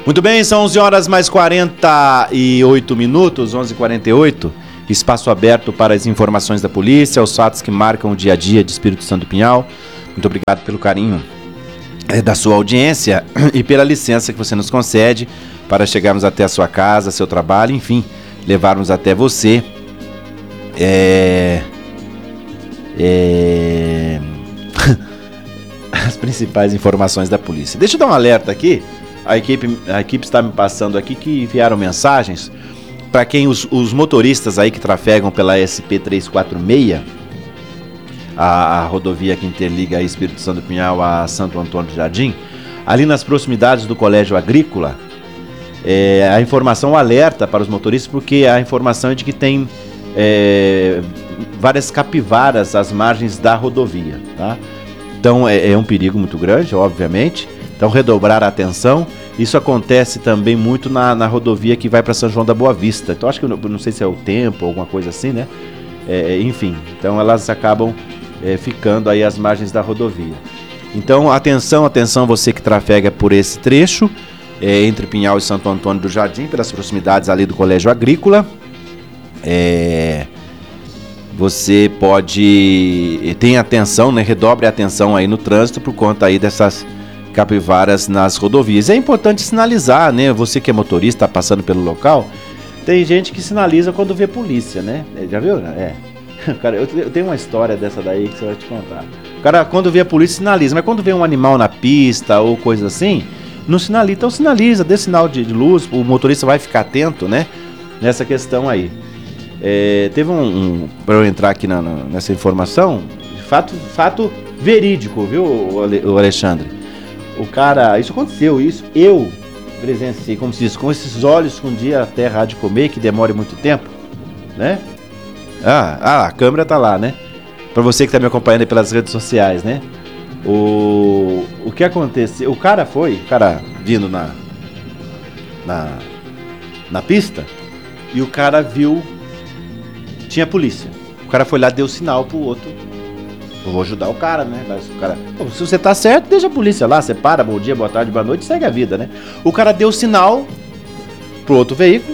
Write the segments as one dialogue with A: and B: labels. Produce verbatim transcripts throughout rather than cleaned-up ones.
A: Muito bem, são onze horas mais quarenta e oito minutos, onze e quarenta e oito. Espaço aberto para as informações da polícia, os fatos que marcam o dia a dia de Espírito Santo do Pinhal. Muito obrigado pelo carinho é, da sua audiência e pela licença que você nos concede para chegarmos até a sua casa, seu trabalho, enfim, levarmos até você é, é, as principais informações da polícia. Deixa eu dar um alerta aqui. A equipe, a equipe está me passando aqui que enviaram mensagens para quem os, os motoristas aí que trafegam pela S P trezentos e quarenta e seis, a, a rodovia que interliga Espírito Santo do Pinhal a Santo Antônio do Jardim, ali nas proximidades do Colégio Agrícola, é, a informação alerta para os motoristas, porque a informação é de que tem é, várias capivaras às margens da rodovia, tá? Então é, é um perigo muito grande, obviamente. Então redobrar a atenção. Isso acontece também muito na, na rodovia que vai para São João da Boa Vista. Então acho que, não, não sei se é o tempo ou alguma coisa assim, né? É, enfim, então elas acabam é, ficando aí às margens da rodovia. Então atenção, atenção você que trafega por esse trecho, é, entre Pinhal e Santo Antônio do Jardim, pelas proximidades ali do Colégio Agrícola. É, você pode... Tenha atenção, né? Redobre a atenção aí no trânsito por conta aí dessas capivaras nas rodovias. É importante sinalizar, né? Você que é motorista, está passando pelo local, tem gente que sinaliza quando vê polícia, né? Já viu? É. Cara, eu tenho uma história dessa daí que você vai te contar. O cara, quando vê a polícia, sinaliza, mas quando vê um animal na pista ou coisa assim, não sinaliza. Então sinaliza, dê sinal de, de luz, o motorista vai ficar atento, né? Nessa questão aí. É, teve um, um para eu entrar aqui na, na, nessa informação, fato, fato verídico, viu, o Alexandre? O cara, isso aconteceu, isso eu presenciei, como se diz, com esses olhos que um dia a terra há de comer, que demore muito tempo, né? Ah, ah, a câmera tá lá, né? Pra você que tá me acompanhando aí pelas redes sociais, né? O, o que aconteceu, o cara foi, o cara vindo na, na, na pista, e o cara viu, tinha polícia. O cara foi lá, deu sinal pro outro. Eu vou ajudar o cara, né? Mas o cara, pô, se você tá certo, deixa a polícia lá, você para, bom dia, boa tarde, boa noite, segue a vida, né? O cara deu sinal pro outro veículo,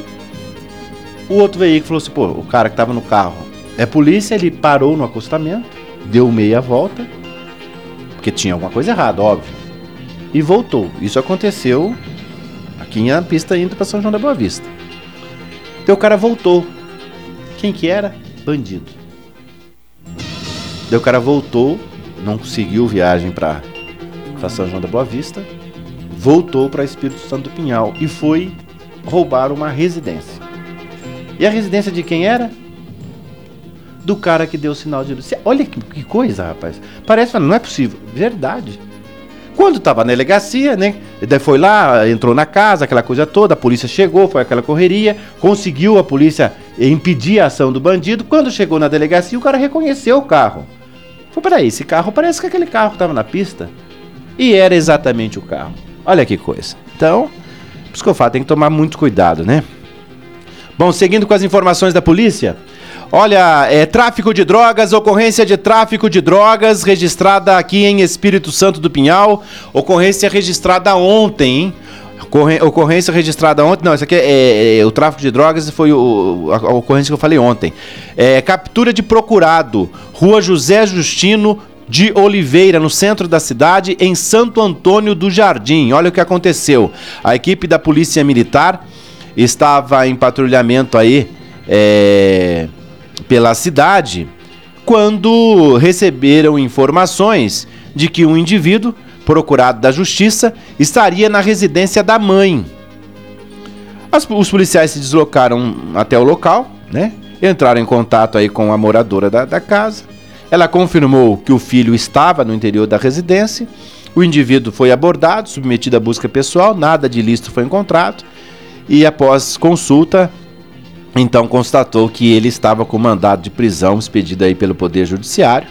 A: o outro veículo falou assim, pô, o cara que tava no carro é polícia, ele parou no acostamento, deu meia volta, porque tinha alguma coisa errada, óbvio, e voltou. Isso aconteceu aqui na pista indo pra São João da Boa Vista. Então o cara voltou. Quem que era? Bandido. Daí o cara voltou, não conseguiu viagem para São João da Boa Vista, voltou para Espírito Santo do Pinhal e foi roubar uma residência. E a residência de quem era? Do cara que deu o sinal de luz. Olha que, que coisa, rapaz. Parece, não é possível. Verdade. Quando estava na delegacia, né? Daí foi lá, entrou na casa, aquela coisa toda, a polícia chegou, foi aquela correria, conseguiu a polícia impedir a ação do bandido. Quando chegou na delegacia, o cara reconheceu o carro. Falei, peraí, esse carro parece que aquele carro que estava na pista. E era exatamente o carro. Olha que coisa. Então, por isso que eu falo, tem que tomar muito cuidado, né? Bom, seguindo com as informações da polícia. Olha, é tráfico de drogas, ocorrência de tráfico de drogas registrada aqui em Espírito Santo do Pinhal. Ocorrência registrada ontem, hein? Ocorrência registrada ontem, não, isso aqui é, é, é o tráfico de drogas, foi o, a, a ocorrência que eu falei ontem. É, captura de procurado, Rua José Justino de Oliveira, no centro da cidade, em Santo Antônio do Jardim. Olha o que aconteceu. A equipe da Polícia Militar estava em patrulhamento aí é, pela cidade quando receberam informações de que um indivíduo procurado da justiça estaria na residência da mãe. As, os policiais se deslocaram até o local, né? Entraram em contato aí com a moradora da, da casa. Ela confirmou que o filho estava no interior da residência. O indivíduo foi abordado, submetido à busca pessoal, nada de ilícito foi encontrado. E após consulta, então constatou que ele estava com mandado de prisão expedido aí pelo Poder Judiciário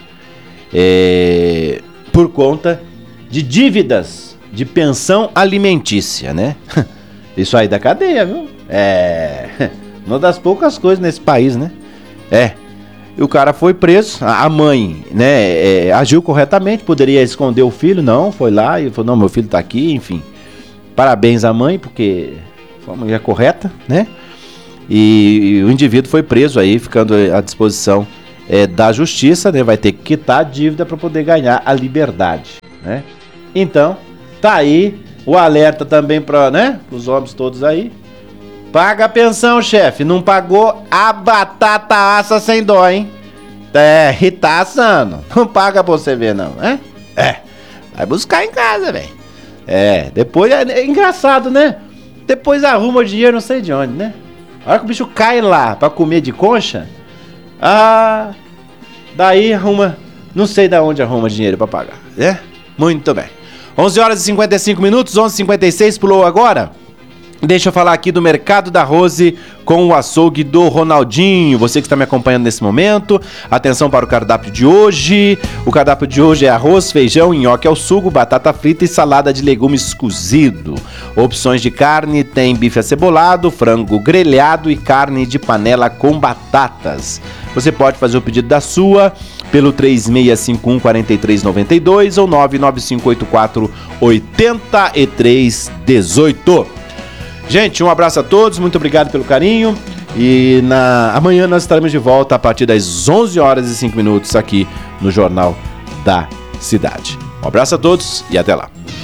A: é, por conta de dívidas de pensão alimentícia, né? Isso aí da cadeia, viu? É uma das poucas coisas nesse país, né? É. E o cara foi preso, a mãe, né, é, agiu corretamente, poderia esconder o filho, não, foi lá e falou, não, meu filho tá aqui, enfim. Parabéns à mãe, porque foi uma mulher correta, né? E, e o indivíduo foi preso aí, ficando à disposição é, da justiça, né? Vai ter que quitar a dívida para poder ganhar a liberdade, né? Então, tá aí o alerta também para, né, os homens todos aí. Paga a pensão, chefe. Não pagou, a batata assa sem dó, hein? É, e tá assando. Não paga pra você ver, não, né? É, vai buscar em casa, velho. É, depois é, é engraçado, né? Depois arruma o dinheiro não sei de onde, né? A hora que o bicho cai lá pra comer de concha, ah, daí arruma, não sei de onde arruma dinheiro pra pagar, né? Muito bem. onze horas e cinquenta e cinco minutos, onze e cinquenta e seis, pulou agora. Deixa eu falar aqui do Mercado da Rose com o açougue do Ronaldinho. Você que está me acompanhando nesse momento, atenção para o cardápio de hoje. O cardápio de hoje é arroz, feijão, nhoque ao sugo, batata frita e salada de legumes cozido. Opções de carne, tem bife acebolado, frango grelhado e carne de panela com batatas. Você pode fazer o pedido da sua pelo três seis cinco um, quatro três nove dois ou nove nove cinco oito quatro oito três um oito. Gente, um abraço a todos, muito obrigado pelo carinho e na... amanhã nós estaremos de volta a partir das onze horas e cinco minutos aqui no Jornal da Cidade. Um abraço a todos e até lá.